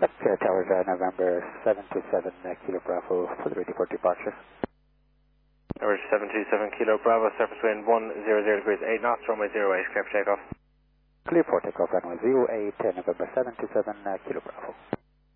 Towers November 727 Kilo Bravo for the ready for departure. Number 727 Kilo Bravo, surface wind 100 degrees 8 knots, runway 08, clear for takeoff. Clear for takeoff, runway 08, November 727 Kilo Bravo.